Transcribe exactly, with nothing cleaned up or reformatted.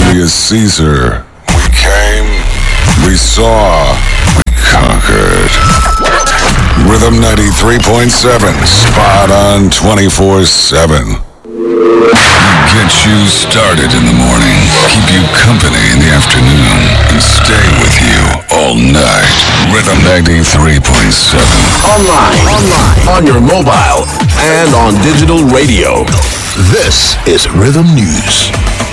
Julius Caesar. We came, we saw, we conquered. Rhythm ninety-three point seven, spot on twenty-four seven. Get you started in the morning, keep you company in the afternoon, and stay with you all night. Rhythm ninety-three point seven. Online, online, on your mobile, and on digital radio. This is Rhythm News.